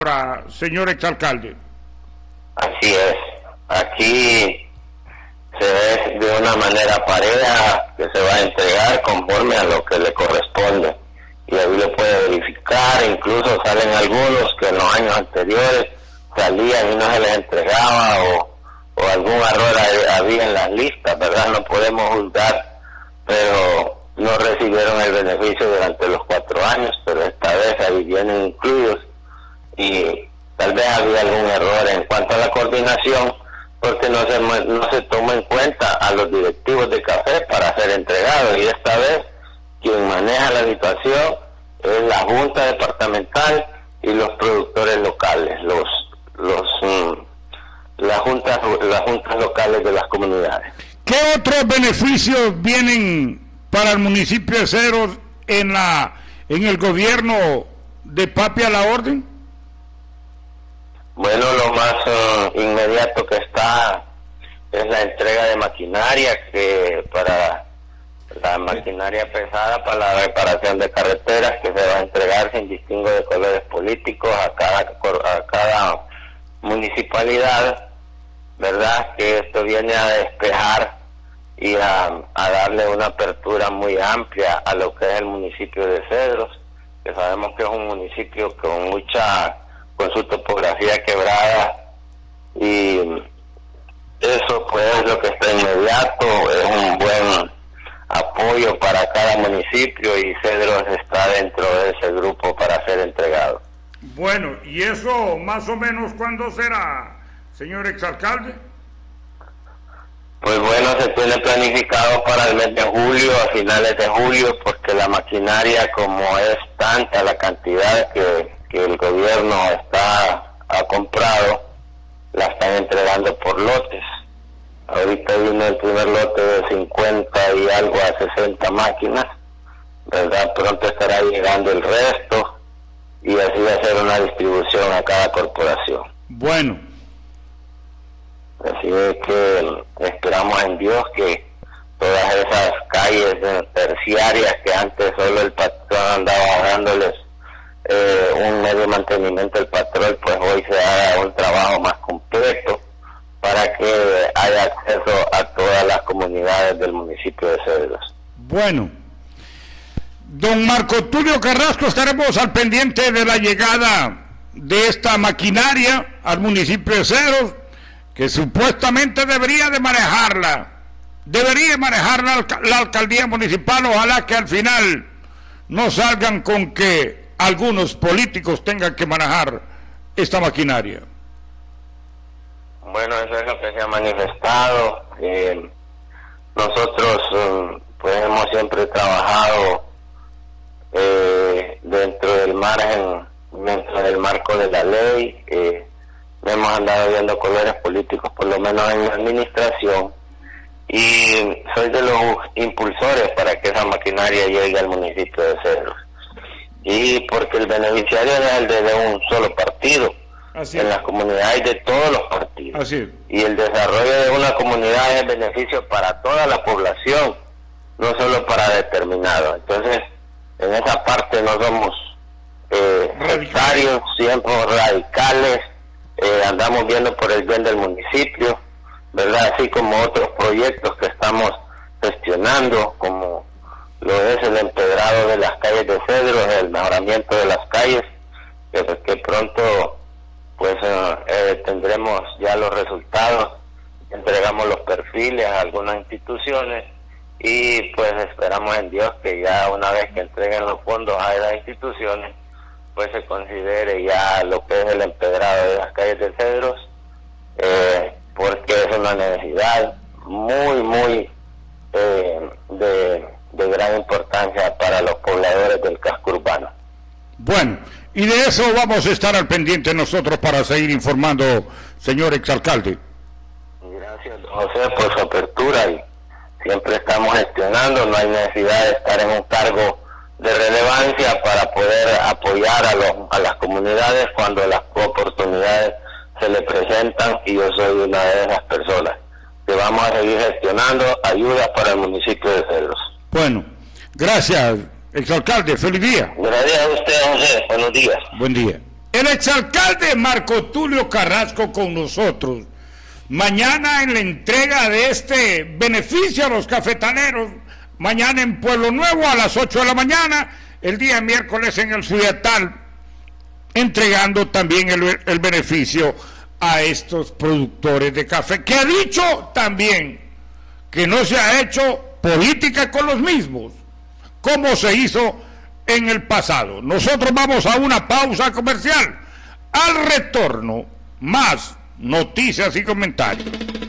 Señor exalcalde. Así es. Aquí se ve de una manera pareja que se va a entregar conforme a lo que le corresponde. Y ahí lo puede verificar, incluso salen algunos que en los años anteriores salían y no se les entregaba o algún error había en las listas, ¿verdad? No podemos juzgar, pero no recibieron el beneficio durante los 4 años, pero esta vez ahí vienen incluidos y tal vez había algún error en cuanto a la coordinación, porque no se toma en cuenta a los directivos de café para ser entregados, y esta vez quien maneja la situación es la Junta Departamental y los productores locales, las juntas locales de las comunidades. ¿Qué otros beneficios vienen para el municipio de Cedros en el gobierno de Papi a la Orden? Bueno, lo más inmediato que está es la entrega de maquinaria, que para la maquinaria pesada para la reparación de carreteras, que se va a entregar sin distingo de colores políticos a cada municipalidad, ¿verdad? Que esto viene a despejar y a darle una apertura muy amplia a lo que es el municipio de Cedros, que sabemos que es un municipio con su topografía quebrada, y eso pues es lo que está inmediato, es un buen apoyo para cada municipio y Cedros está dentro de ese grupo para ser entregado. Bueno, ¿y eso más o menos cuándo será, señor exalcalde? Pues bueno, se tiene planificado para el mes de julio, a finales de julio, porque la maquinaria, como es tanta la cantidad que el gobierno ha comprado, la están entregando por lotes. Ahorita vino el primer lote de 50 y algo a 60 máquinas, ¿verdad? Pronto estará llegando el resto y así va a ser una distribución a cada corporación. Bueno. Así es que esperamos en Dios que todas esas calles terciarias que antes solo el patrón andaba dándoles un medio mantenimiento del patrón, pues hoy se haga un trabajo más completo para que haya acceso a todas las comunidades del municipio de Cedros. Bueno, don Marco Tulio Carrasco, estaremos al pendiente de la llegada de esta maquinaria al municipio de Cedros, que supuestamente debería manejarla la alcaldía municipal. Ojalá que al final no salgan con que algunos políticos tengan que manejar esta maquinaria. Bueno, eso es lo que se ha manifestado. Nosotros pues hemos siempre trabajado dentro del marco de la ley. No hemos andado viendo colores políticos, por lo menos en la administración, y soy de los impulsores para que esa maquinaria llegue al municipio de Cedros, y porque el beneficiario es el de un solo partido. Así en las comunidades de todos los partidos. Así es. Y el desarrollo de una comunidad es beneficio para toda la población, no solo para determinados. Entonces, en esa parte no somos sectarios, siempre radicales, andamos viendo por el bien del municipio, ¿verdad? Así como otros proyectos que estamos gestionando, como lo es el empedrado de las calles de Cedros, el mejoramiento de las calles, que pronto pues tendremos ya los resultados, entregamos los perfiles a algunas instituciones y pues esperamos en Dios que ya una vez que entreguen los fondos a esas instituciones, pues se considere ya lo que es el empedrado de las calles de Cedros, porque es una necesidad muy de gran importancia para los pobladores del casco urbano. Bueno, y de eso vamos a estar al pendiente nosotros para seguir informando, señor exalcalde. Gracias, José, por su apertura, y siempre estamos gestionando, no hay necesidad de estar en un cargo de relevancia para poder apoyar a las comunidades cuando las oportunidades se le presentan, y yo soy una de esas personas que vamos a seguir gestionando ayudas para el municipio de Cedros. Bueno, gracias, exalcalde, feliz día. Gracias a usted, José, buenos días. Buen día. El exalcalde Marco Tulio Carrasco con nosotros. Mañana en la entrega de este beneficio a los cafetaleros. Mañana en Pueblo Nuevo a las 8 de la mañana. El día miércoles en el Suyatal. Entregando también el beneficio a estos productores de café. Que ha dicho también que no se ha hecho política con los mismos, como se hizo en el pasado. Nosotros vamos a una pausa comercial. Al retorno, más noticias y comentarios.